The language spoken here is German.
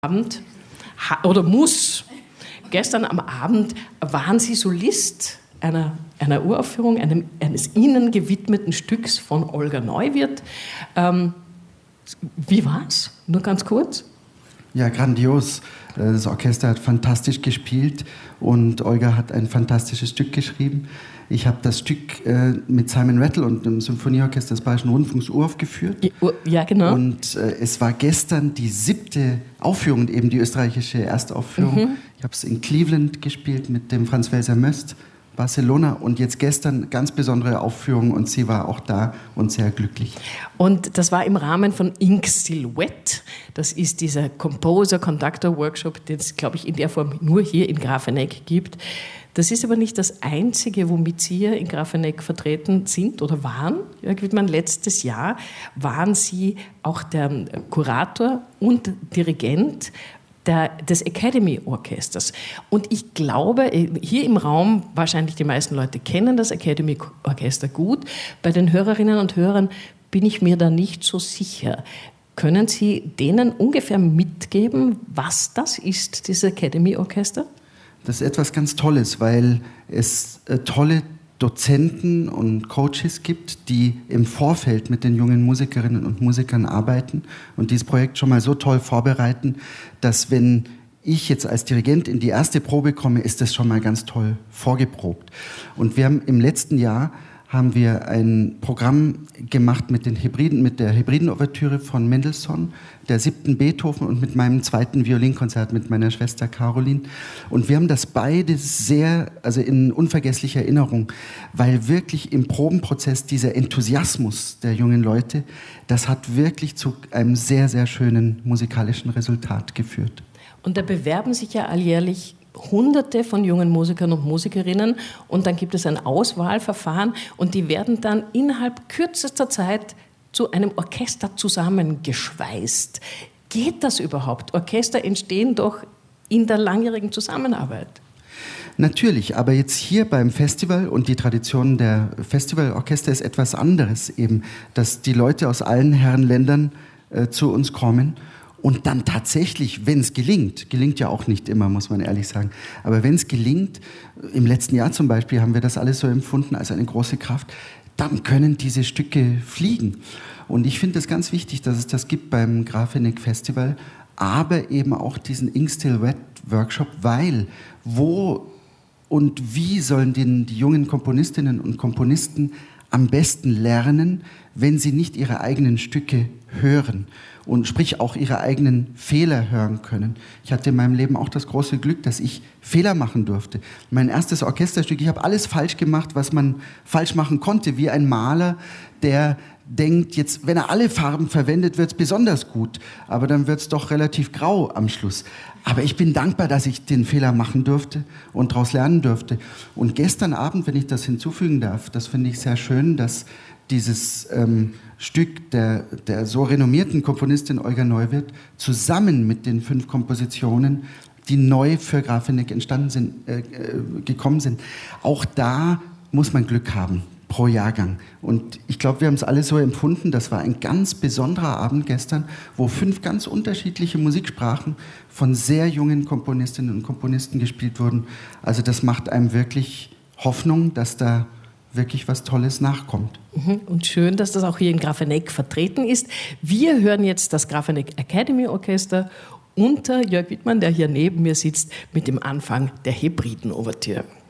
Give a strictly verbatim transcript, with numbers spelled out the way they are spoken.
Abend oder muss. Gestern am Abend waren Sie Solist einer, einer Uraufführung, einem, eines Ihnen gewidmeten Stücks von Olga Neuwirth. Ähm, wie war's? Nur ganz kurz. Ja, grandios. Das Orchester hat fantastisch gespielt und Olga hat ein fantastisches Stück geschrieben. Ich habe das Stück äh, mit Simon Rattle und dem Symphonieorchester des Bayerischen Rundfunks uraufgeführt. Ja, genau. Und äh, es war gestern die siebte Aufführung, eben die österreichische Erstaufführung. Mhm. Ich habe es in Cleveland gespielt mit dem Franz Welser Möst, Barcelona, und jetzt gestern ganz besondere Aufführung und sie war auch da und sehr glücklich. Und das war im Rahmen von Ink Silhouette. Das ist dieser Composer-Conductor-Workshop, den es, glaube ich, in der Form nur hier in Grafenegg gibt. Das ist aber nicht das Einzige, womit Sie hier in Grafenegg vertreten sind oder waren. Jörg Widmann, letztes Jahr waren Sie auch der Kurator und Dirigent Der, des Academy Orchesters. Und ich glaube, hier im Raum, wahrscheinlich die meisten Leute kennen das Academy Orchester gut. Bei den Hörerinnen und Hörern bin ich mir da nicht so sicher. Können Sie denen ungefähr mitgeben, was das ist, dieses Academy Orchester? Das ist etwas ganz Tolles, weil es äh, tolle Dozenten und Coaches gibt, die im Vorfeld mit den jungen Musikerinnen und Musikern arbeiten und dieses Projekt schon mal so toll vorbereiten, dass wenn ich jetzt als Dirigent in die erste Probe komme, ist das schon mal ganz toll vorgeprobt. Und wir haben im letzten Jahr haben wir ein Programm gemacht mit den Hebriden, mit der Hebriden-Ouvertüre von Mendelssohn, der siebten Beethoven und mit meinem zweiten Violinkonzert mit meiner Schwester Caroline. Und wir haben das beide sehr, also in unvergesslicher Erinnerung, weil wirklich im Probenprozess dieser Enthusiasmus der jungen Leute, das hat wirklich zu einem sehr, sehr schönen musikalischen Resultat geführt. Und da bewerben sich ja alljährlich Hunderte von jungen Musikern und Musikerinnen und dann gibt es ein Auswahlverfahren und die werden dann innerhalb kürzester Zeit zu einem Orchester zusammengeschweißt. Geht das überhaupt? Orchester entstehen doch in der langjährigen Zusammenarbeit. Natürlich, aber jetzt hier beim Festival und die Tradition der Festivalorchester ist etwas anderes eben, dass die Leute aus allen Herrenländern äh, zu uns kommen. Und dann tatsächlich, wenn es gelingt, gelingt ja auch nicht immer, muss man ehrlich sagen, aber wenn es gelingt, im letzten Jahr zum Beispiel haben wir das alles so empfunden als eine große Kraft, dann können diese Stücke fliegen. Und ich finde es ganz wichtig, dass es das gibt beim Grafenegg Festival, aber eben auch diesen Ink Silhouette Workshop, weil wo und wie sollen denn die jungen Komponistinnen und Komponisten am besten lernen, wenn sie nicht ihre eigenen Stücke hören und sprich auch ihre eigenen Fehler hören können. Ich hatte in meinem Leben auch das große Glück, dass ich Fehler machen durfte. Mein erstes Orchesterstück, ich habe alles falsch gemacht, was man falsch machen konnte, wie ein Maler, der denkt, jetzt, wenn er alle Farben verwendet, wird es besonders gut, aber dann wird es doch relativ grau am Schluss. Aber ich bin dankbar, dass ich den Fehler machen durfte und daraus lernen durfte. Und gestern Abend, wenn ich das hinzufügen darf, das finde ich sehr schön, dass dieses ähm, Stück der, der so renommierten Komponistin Olga Neuwirth zusammen mit den fünf Kompositionen, die neu für Grafenegg entstanden sind, äh, gekommen sind, auch da muss man Glück haben pro Jahrgang. Und ich glaube, wir haben es alle so empfunden, das war ein ganz besonderer Abend gestern, wo fünf ganz unterschiedliche Musiksprachen von sehr jungen Komponistinnen und Komponisten gespielt wurden. Also das macht einem wirklich Hoffnung, dass da wirklich was Tolles nachkommt. Und schön, dass das auch hier in Grafenegg vertreten ist. Wir hören jetzt das Grafenegg Academy Orchester unter Jörg Widmann, der hier neben mir sitzt, mit dem Anfang der Hebriden-Ouvertüre.